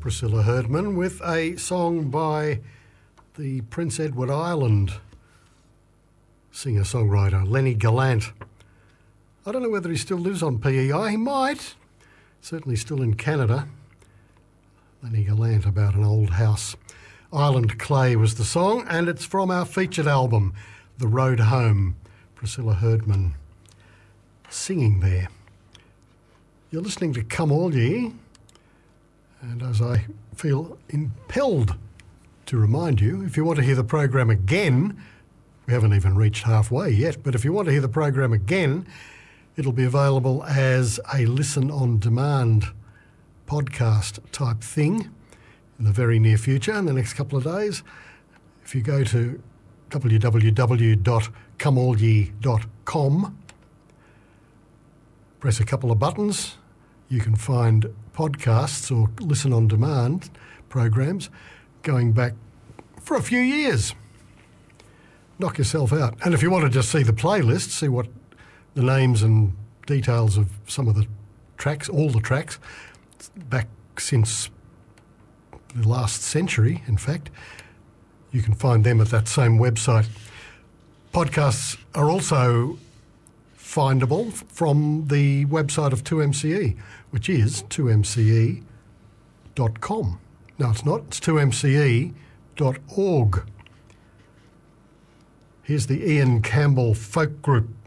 Priscilla Herdman with a song by the Prince Edward Island singer-songwriter Lenny Gallant. I don't know whether he still lives on PEI. He might. Certainly still in Canada. Lenny Gallant, about an old house. Island Clay was the song, and it's from our featured album, The Road Home. Priscilla Herdman singing there. You're listening to Come All Ye, and as I feel impelled to remind you, if you want to hear the program again, we haven't even reached halfway yet, but if you want to hear the program again, it'll be available as a listen-on-demand podcast type thing in the very near future, in the next couple of days. If you go to www.comeallye.com, press a couple of buttons, you can find podcasts or listen-on-demand programs going back for a few years. Knock yourself out. And if you want to just see the playlist, see what the names and details of some of the tracks, all the tracks, back since the last century, in fact, you can find them at that same website. Podcasts are also findable from the website of 2MCE, which is 2mce.com. No, it's not. It's 2mce.org. Here's the Ian Campbell Folk Group